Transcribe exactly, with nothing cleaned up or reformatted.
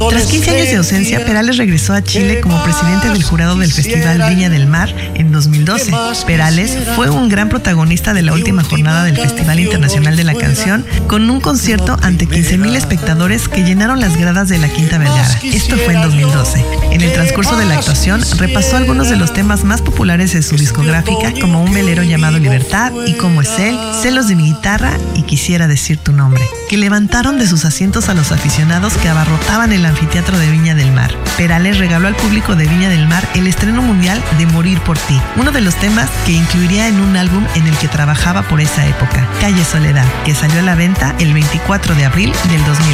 Tras quince años de ausencia, Perales regresó a Chile como presidente del jurado del Festival Viña del Mar en dos mil doce. Perales fue un gran protagonista de la última jornada del Festival Internacional de la Canción, con un concierto ante quince mil espectadores que llenaron las gradas de la Quinta Vergara. Esto fue en dos mil doce. En el transcurso de la actuación, repasó algunos de los temas más populares de su discográfica, como Un velero llamado Libertad y Cómo es él, Celos de mi guitarra y Quisiera decir tu nombre, que levantaron de sus asientos a los aficionados que abarrotaban el anfiteatro de Viña del Mar. Perales regaló al público de Viña del Mar el estreno mundial de Morir por ti, uno de los temas que incluiría en un álbum en el que trabajaba por esa época, Calle Soledad, que salió a la venta el veinticuatro de abril del dos mil.